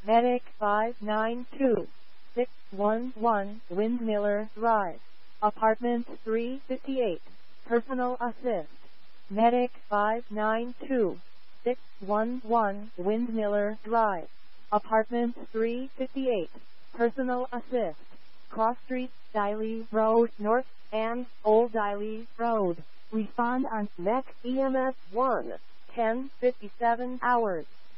Medic 592-611 Windmiller Drive, Apartment 358, Personal Assist. Medic 592-611 Windmiller Drive, Apartment 358, Personal Assist. Cross Street, Diley Road North, and Old Diley Road. Respond on MEC EMS 1, 10:57 hours.